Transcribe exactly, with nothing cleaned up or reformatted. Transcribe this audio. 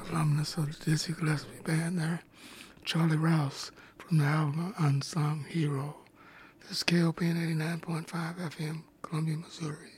alumnus of the Dizzy Gillespie Band there, Charlie Rouse from the album Unsung Hero. This is K O P N eighty-nine point five F M, Columbia, Missouri.